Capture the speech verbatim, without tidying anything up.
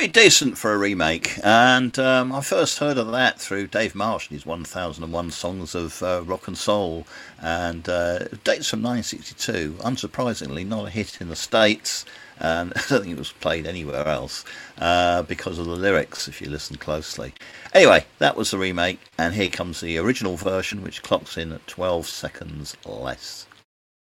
pretty decent for a remake. And um, I first heard of that through Dave Marsh and his one thousand and one Songs of uh, Rock and Soul. And uh, it dates from nineteen sixty-two. Unsurprisingly, not a hit in the States. And I don't think it was played anywhere else uh, because of the lyrics, if you listen closely. Anyway, that was the remake. And here comes the original version, which clocks in at twelve seconds less.